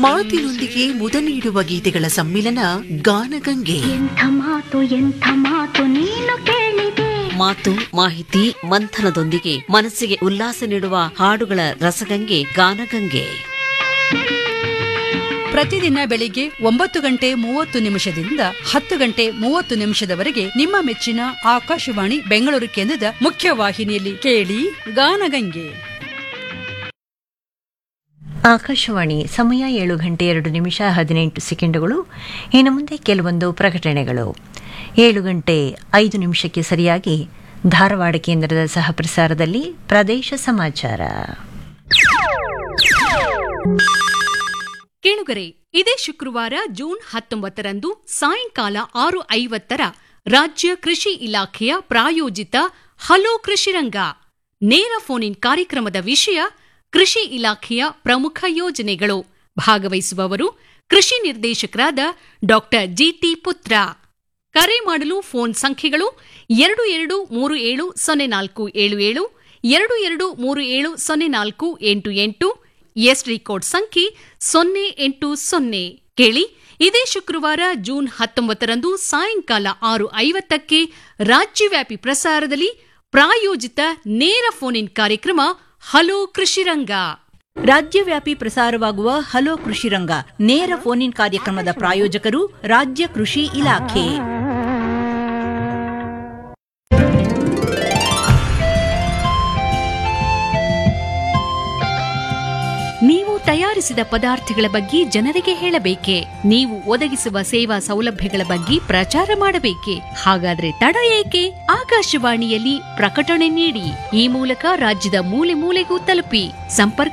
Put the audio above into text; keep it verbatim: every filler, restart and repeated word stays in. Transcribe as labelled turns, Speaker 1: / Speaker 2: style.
Speaker 1: ಮಾತಿನೊಂದಿಗೆ ಮುದ ನೀಡುವ ಗೀತೆಗಳ ಸಮ್ಮಿಲನ ಗಾನಗಂಗೆ.
Speaker 2: ಎಂಥ ಮಾತು ಎಂಥ ಮಾತು ನೀನು ಕೇಳಿದೆ.
Speaker 3: ಮಾತು ಮಾಹಿತಿ ಮಂಥನದೊಂದಿಗೆ ಮನಸ್ಸಿಗೆ ಉಲ್ಲಾಸ ನೀಡುವ ಹಾಡುಗಳ ರಸಗಂಗೆ ಗಾನಗಂಗೆ.
Speaker 4: ಪ್ರತಿದಿನ ಬೆಳಿಗ್ಗೆ ಒಂಬತ್ತು ಗಂಟೆ ಮೂವತ್ತು ನಿಮಿಷದಿಂದ ಹತ್ತು ಗಂಟೆ ಮೂವತ್ತು ನಿಮಿಷದವರೆಗೆ ನಿಮ್ಮ ಮೆಚ್ಚಿನ ಆಕಾಶವಾಣಿ ಬೆಂಗಳೂರು ಕೇಂದ್ರದ ಮುಖ್ಯವಾಹಿನಿಯಲ್ಲಿ ಕೇಳಿ ಗಾನಗಂಗೆ.
Speaker 5: ಆಕಾಶವಾಣಿ ಸಮಯ ಏಳು ಗಂಟೆ ಎರಡು ನಿಮಿಷ ಹದಿನೆಂಟು ಸೆಕೆಂಡುಗಳು. ಇನ್ನು ಮುಂದೆ ಕೆಲವೊಂದು ಪ್ರಕಟಣೆಗಳು. ಏಳು ಗಂಟೆ ಐದು ನಿಮಿಷಕ್ಕೆ ಸರಿಯಾಗಿ ಧಾರವಾಡ ಕೇಂದ್ರದ ಸಹ ಪ್ರಸಾರದಲ್ಲಿ ಪ್ರದೇಶ ಸಮಾಚಾರ.
Speaker 6: ಕೇಳುಗರೆ, ಇದೇ ಶುಕ್ರವಾರ ಜೂನ್ ಹತ್ತೊಂಬತ್ತರಂದು ಸಾಯಂಕಾಲ ಆರು ಐವತ್ತರ ರಾಜ್ಯ ಕೃಷಿ ಇಲಾಖೆಯ ಪ್ರಾಯೋಜಿತ ಹಲೋ ಕೃಷಿರಂಗ ನೇರ ಫೋನ್ ಇನ್ ಕಾರ್ಯಕ್ರಮದ ವಿಷಯ ಕೃಷಿ ಇಲಾಖೆಯ ಪ್ರಮುಖ ಯೋಜನೆಗಳು. ಭಾಗವಹಿಸುವವರು ಕೃಷಿ ನಿರ್ದೇಶಕರಾದ ಡಾಕ್ಟರ್ ಜಿಟಿ ಪುತ್ರ. ಕರೆ ಮಾಡಲು ಫೋನ್ ಸಂಖ್ಯೆಗಳು ಎರಡು ಎರಡು ಮೂರು ಏಳು ಸೊನ್ನೆ ನಾಲ್ಕು ಏಳು ಏಳು, ಎರಡು ಎರಡು ಮೂರು ಏಳು ಸೊನ್ನೆ ನಾಲ್ಕು ಎಂಟು ಎಂಟು, ಎಸ್ಡಿ ಕೋಡ್ ಸಂಖ್ಯೆ ಸೊನ್ನೆ ಎಂಟು ಸೊನ್ನೆ. ಕೇಳಿ, ಇದೇ ಶುಕ್ರವಾರ ಜೂನ್ ಹತ್ತೊಂಬತ್ತರಂದು ಸಾಯಂಕಾಲ ಆರು ಐವತ್ತಕ್ಕೆ ರಾಜ್ಯವ್ಯಾಪಿ ಪ್ರಸಾರದಲ್ಲಿ ಪ್ರಾಯೋಜಿತ ನೇರ ಫೋನ್ ಇನ್ ಕಾರ್ಯಕ್ರಮ ಹಲೋ ಕೃಷಿರಂಗ.
Speaker 7: ರಾಜ್ಯವ್ಯಾಪಿ ಪ್ರಸಾರವಾಗುವ ಹಲೋ ಕೃಷಿರಂಗ ನೇರ ಫೋನ್ ಇನ್ ಕಾರ್ಯಕ್ರಮದ ಪ್ರಾಯೋಜಕರು ರಾಜ್ಯ ಕೃಷಿ ಇಲಾಖೆ.
Speaker 6: ನೀವು ತಯಾರಿಸಿದ ಪದಾರ್ಥಗಳ ಬಗ್ಗೆ ಜನರಿಗೆ ಹೇಳಬೇಕೆ? ನೀವು ಒದಗಿಸುವ ಸೇವಾ ಸೌಲಭ್ಯಗಳ ಬಗ್ಗೆ ಪ್ರಚಾರ ಮಾಡಬೇಕೆ? ಹಾಗಾದ್ರೆ ತಡ ಏಕೆ? ಆಕಾಶವಾಣಿಯಲ್ಲಿ ಪ್ರಕಟಣೆ ನೀಡಿ. ಈ ಮೂಲಕ ರಾಜ್ಯದ ಮೂಲೆ ಮೂಲೆಗೂ ತಲುಪಿ. ಸಂಪರ್ಕ